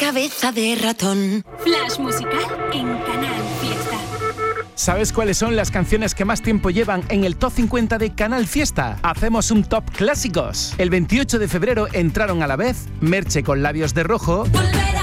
cabeza de ratón. Flash musical en Canal Fiesta. ¿Sabes cuáles son las canciones que más tiempo llevan en el Top 50 de Canal Fiesta? Hacemos un Top Clásicos. El 28 de febrero entraron a la vez Merche con Labios de Rojo,